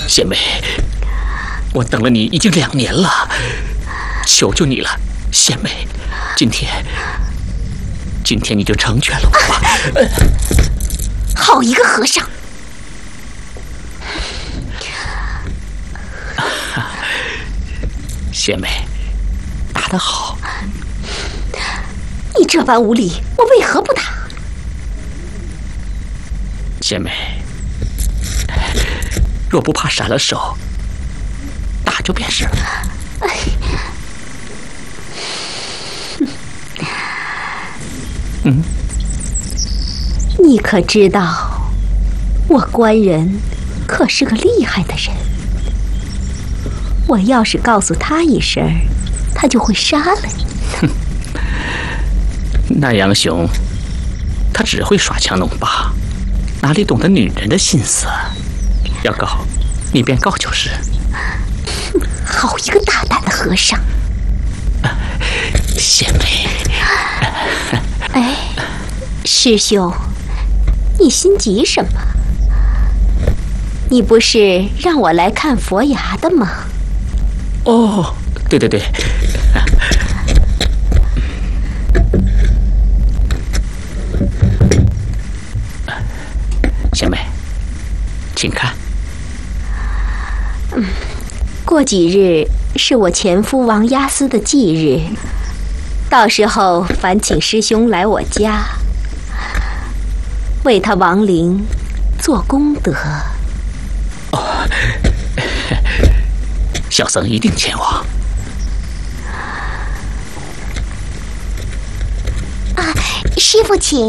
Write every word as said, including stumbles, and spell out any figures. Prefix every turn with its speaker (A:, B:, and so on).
A: 贤妹，我等了你已经两年了，求求你了，贤妹，今天，今天你就成全了我吧。
B: 好一个和尚！
A: 贤妹，打得好。
B: 你这般无礼，我为何不打？
A: 贤妹，若不怕闪了手，打就便是了。
B: 哎，
A: 嗯，
B: 你可知道，我官人可是个厉害的人。我要是告诉他一声，他就会杀了你。
A: 哼，南阳兄，他只会耍强弄霸，哪里懂得女人的心思？要告，你便告就是。
B: 好一个大胆的和尚！
A: 贤妹，
B: 哎，师兄，你心急什么？你不是让我来看佛牙的吗？
A: 哦，对对对。贤妹，请看。
B: 嗯，过几日是我前夫王押司的忌日，到时候烦请师兄来我家，为他亡灵做功德。
A: 哦，小僧一定前往。
B: 啊，师父请。